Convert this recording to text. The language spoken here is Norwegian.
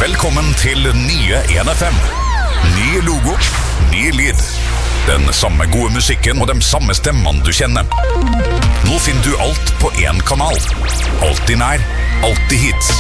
Velkommen til nye 1FM. Ny logo, ny lyd. Den samme gode musikken og de samme stemmene du kjenner. Nå finner du alt på en kanal. Alltid nær, alltid hits.